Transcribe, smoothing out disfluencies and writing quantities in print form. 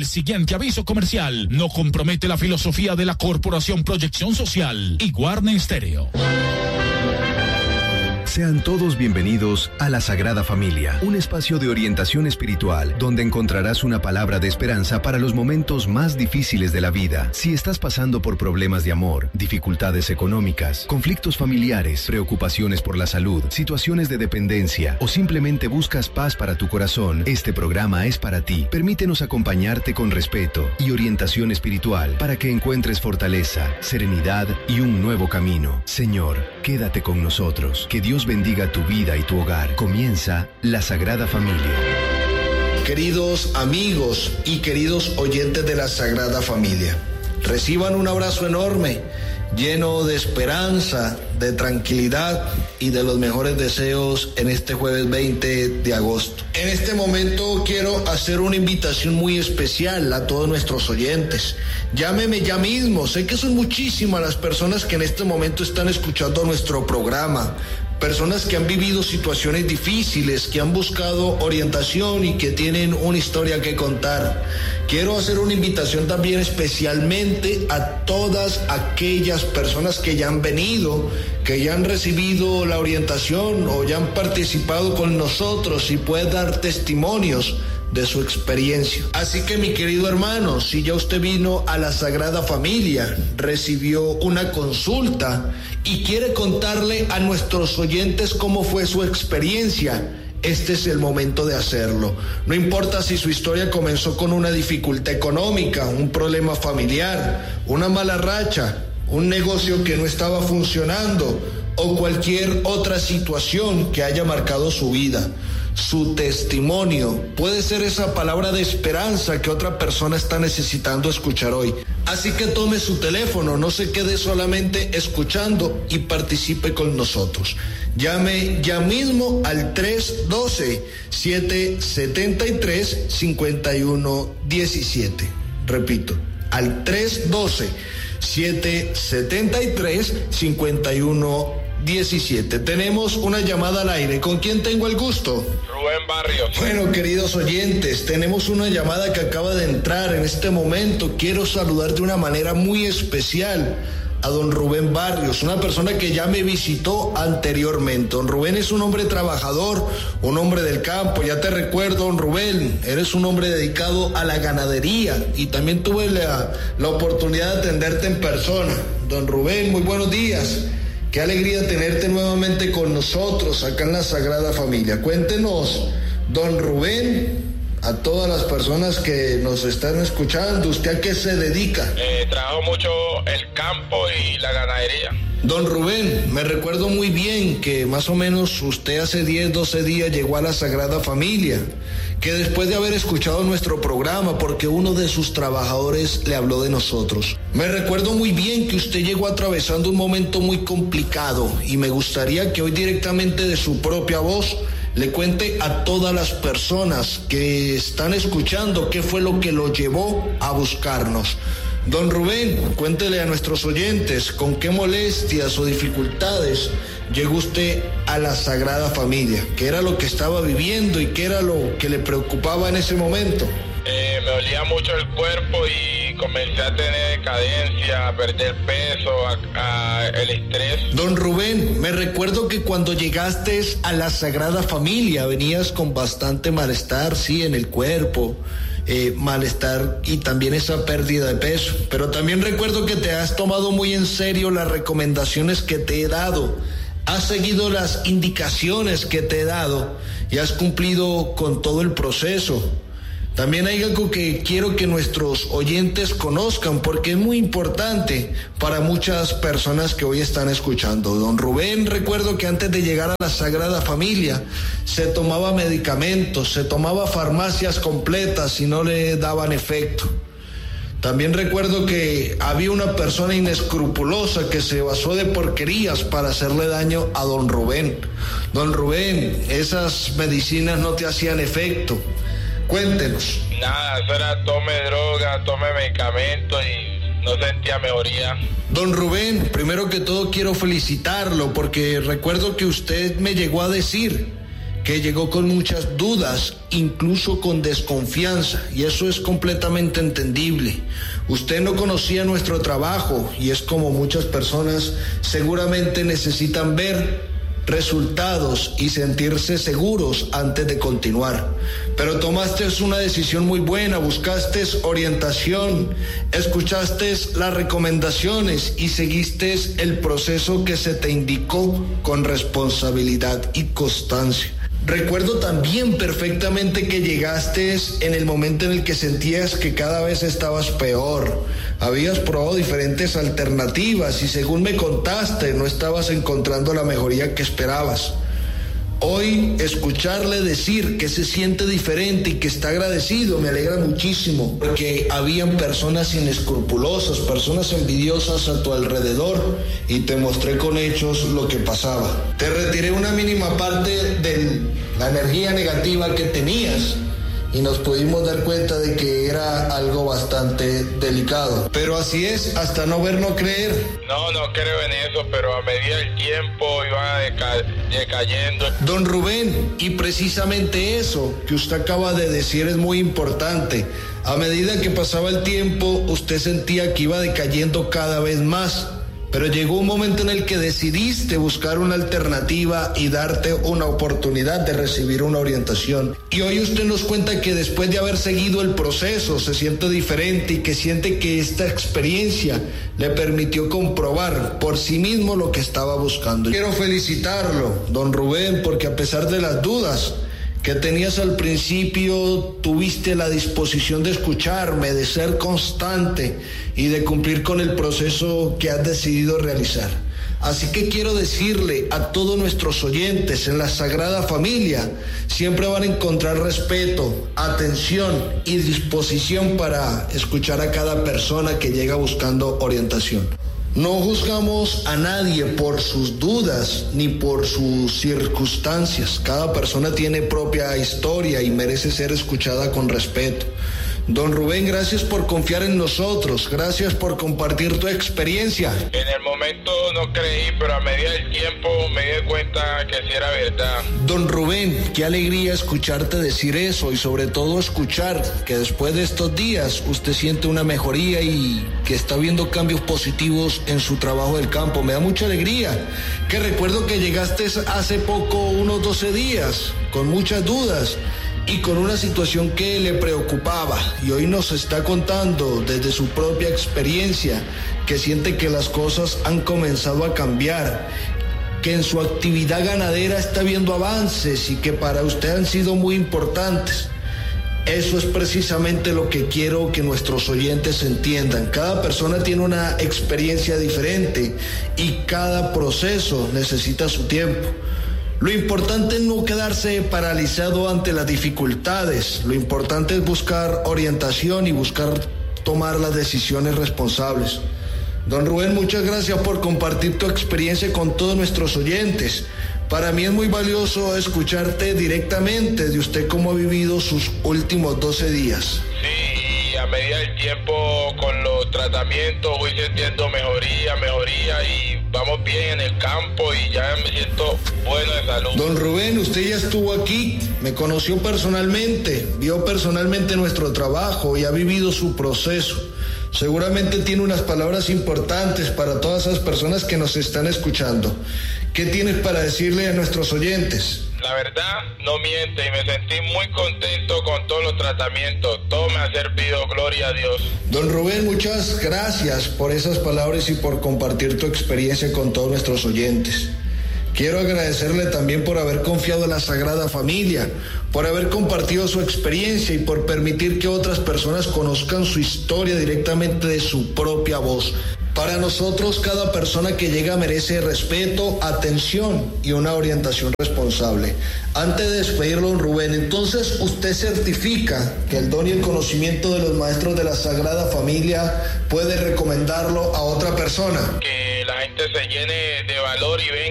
El siguiente aviso comercial no compromete la filosofía de la Corporación Proyección Social y Guarne Stereo. Sean todos bienvenidos a La Sagrada Familia, un espacio de orientación espiritual donde encontrarás una palabra de esperanza para los momentos más difíciles de la vida. Si estás pasando por problemas de amor, dificultades económicas, conflictos familiares, preocupaciones por la salud, situaciones de dependencia o simplemente buscas paz para tu corazón, este programa es para ti. Permítenos acompañarte con respeto y orientación espiritual para que encuentres fortaleza, serenidad y un nuevo camino. Señor, quédate con nosotros. Que Dios bendiga tu vida y tu hogar. Comienza La Sagrada Familia. Queridos amigos y queridos oyentes de La Sagrada Familia, reciban un abrazo enorme, lleno de esperanza, de tranquilidad y de los mejores deseos en este jueves 20 de agosto. En este momento quiero hacer una invitación muy especial a todos nuestros oyentes. Llámeme ya mismo, sé que son muchísimas las personas que en este momento están escuchando nuestro programa. Personas que han vivido situaciones difíciles, que han buscado orientación y que tienen una historia que contar. Quiero hacer una invitación también especialmente a todas aquellas personas que ya han venido, que ya han recibido la orientación o ya han participado con nosotros y pueden dar testimonios de su experiencia. Así que, mi querido hermano, si ya usted vino a la Sagrada Familia, recibió una consulta y quiere contarle a nuestros oyentes cómo fue su experiencia, este es el momento de hacerlo. No importa si su historia comenzó con una dificultad económica, un problema familiar, una mala racha, un negocio que no estaba funcionando o cualquier otra situación que haya marcado su vida. Su testimonio puede ser esa palabra de esperanza que otra persona está necesitando escuchar hoy. Así que tome su teléfono, no se quede solamente escuchando y participe con nosotros. Llame ya mismo al 312-773-5117. Repito, al 312-773-5117. Tenemos una llamada al aire. ¿Con quién tengo el gusto? Rubén Barrios. Bueno, queridos oyentes, tenemos una llamada que acaba de entrar en este momento. Quiero saludar de una manera muy especial a don Rubén Barrios, una persona que ya me visitó anteriormente. Don Rubén es un hombre trabajador, un hombre del campo. Ya te recuerdo, don Rubén, eres un hombre dedicado a la ganadería y también tuve la oportunidad de atenderte en persona. Don Rubén, muy buenos días. Qué alegría tenerte nuevamente con nosotros acá en la Sagrada Familia. Cuéntenos, don Rubén, a todas las personas que nos están escuchando, ¿usted a qué se dedica? Trabajo mucho el campo y la ganadería. Don Rubén, me recuerdo muy bien que más o menos usted hace 10, 12 días llegó a la Sagrada Familia, que después de haber escuchado nuestro programa, porque uno de sus trabajadores le habló de nosotros. Me recuerdo muy bien que usted llegó atravesando un momento muy complicado y me gustaría que hoy directamente de su propia voz le cuente a todas las personas que están escuchando qué fue lo que lo llevó a buscarnos. Don Rubén, cuéntele a nuestros oyentes con qué molestias o dificultades llegó usted a la Sagrada Familia, qué era lo que estaba viviendo y qué era lo que le preocupaba en ese momento. Me dolía mucho el cuerpo y comencé a tener decadencia, a perder peso, el estrés. Don Rubén, me recuerdo que cuando llegaste a la Sagrada Familia venías con bastante malestar, sí, en el cuerpo. Malestar y también esa pérdida de peso, pero también recuerdo que te has tomado muy en serio las recomendaciones que te he dado, has seguido las indicaciones que te he dado y has cumplido con todo el proceso. También hay algo que quiero que nuestros oyentes conozcan porque es muy importante para muchas personas que hoy están escuchando. Don Rubén, recuerdo que antes de llegar a la Sagrada Familia se tomaba medicamentos, se tomaba farmacias completas y no le daban efecto. También recuerdo que había una persona inescrupulosa que se basó de porquerías para hacerle daño a don Rubén. Don Rubén, esas medicinas no te hacían efecto. Cuéntenos. Nada, eso era tome droga, tome medicamentos y no sentía mejoría. Don Rubén, primero que todo quiero felicitarlo porque recuerdo que usted me llegó a decir que llegó con muchas dudas, incluso con desconfianza, y eso es completamente entendible. Usted no conocía nuestro trabajo y es como muchas personas seguramente necesitan ver resultados y sentirse seguros antes de continuar. Pero tomaste una decisión muy buena, buscaste orientación, escuchaste las recomendaciones y seguiste el proceso que se te indicó con responsabilidad y constancia. Recuerdo también perfectamente que llegaste en el momento en el que sentías que cada vez estabas peor. Habías probado diferentes alternativas y según me contaste, no estabas encontrando la mejoría que esperabas. Hoy escucharle decir que se siente diferente y que está agradecido me alegra muchísimo, porque habían personas inescrupulosas, personas envidiosas a tu alrededor y te mostré con hechos lo que pasaba. Te retiré una mínima parte de la energía negativa que tenías y nos pudimos dar cuenta de que era algo bastante delicado. Pero así es, hasta no ver, no creer. No creo en eso, pero a medida del tiempo iba decayendo. Don Rubén, y precisamente eso que usted acaba de decir es muy importante. A medida que pasaba el tiempo, usted sentía que iba decayendo cada vez más. Pero llegó un momento en el que decidiste buscar una alternativa y darte una oportunidad de recibir una orientación. Y hoy usted nos cuenta que después de haber seguido el proceso se siente diferente y que siente que esta experiencia le permitió comprobar por sí mismo lo que estaba buscando. Quiero felicitarlo, don Rubén, porque a pesar de las dudas que tenías al principio, tuviste la disposición de escucharme, de ser constante y de cumplir con el proceso que has decidido realizar. Así que quiero decirle a todos nuestros oyentes, en la Sagrada Familia siempre van a encontrar respeto, atención y disposición para escuchar a cada persona que llega buscando orientación. No juzgamos a nadie por sus dudas ni por sus circunstancias. Cada persona tiene propia historia y merece ser escuchada con respeto. Don Rubén, gracias por confiar en nosotros, gracias por compartir tu experiencia. En el momento no creí, pero a medida del tiempo me di cuenta que sí era verdad. Don Rubén, qué alegría escucharte decir eso y sobre todo escuchar que después de estos días usted siente una mejoría y que está viendo cambios positivos en su trabajo del campo. Me da mucha alegría, que recuerdo que llegaste hace poco, unos 12 días, con muchas dudas y con una situación que le preocupaba, y hoy nos está contando desde su propia experiencia que siente que las cosas han comenzado a cambiar, que en su actividad ganadera está viendo avances y que para usted han sido muy importantes. Eso es precisamente lo que quiero que nuestros oyentes entiendan. Cada persona tiene una experiencia diferente y cada proceso necesita su tiempo. Lo importante es no quedarse paralizado ante las dificultades. Lo importante es buscar orientación y buscar tomar las decisiones responsables. Don Rubén, muchas gracias por compartir tu experiencia con todos nuestros oyentes. Para mí es muy valioso escucharte directamente de usted cómo ha vivido sus últimos 12 días. Sí, y a medida del tiempo con los tratamientos voy sintiendo mejoría y vamos bien en el campo y ya me siento bueno de salud. Don Rubén, usted ya estuvo aquí, me conoció personalmente, vio personalmente nuestro trabajo y ha vivido su proceso. Seguramente tiene unas palabras importantes para todas esas personas que nos están escuchando. ¿Qué tienes para decirle a nuestros oyentes? La verdad, no miente y me sentí muy contento con todos los tratamientos. Todo me ha servido, gloria a Dios. Don Rubén, muchas gracias por esas palabras y por compartir tu experiencia con todos nuestros oyentes. Quiero agradecerle también por haber confiado en la Sagrada Familia, por haber compartido su experiencia y por permitir que otras personas conozcan su historia directamente de su propia voz. Para nosotros, cada persona que llega merece respeto, atención y una orientación responsable. Antes de despedirlo, don Rubén, entonces usted certifica que el don y el conocimiento de los maestros de la Sagrada Familia puede recomendarlo a otra persona. Que la gente se llene de valor y venga